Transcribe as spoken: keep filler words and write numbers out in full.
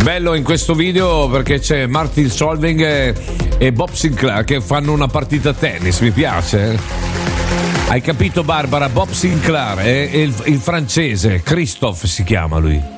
Bello in questo video perché c'è Martin Solveig e, e Bob Sinclair che fanno una partita a tennis, mi piace. Hai capito Barbara? Bob Sinclair e, e il, il francese, Christophe si chiama lui.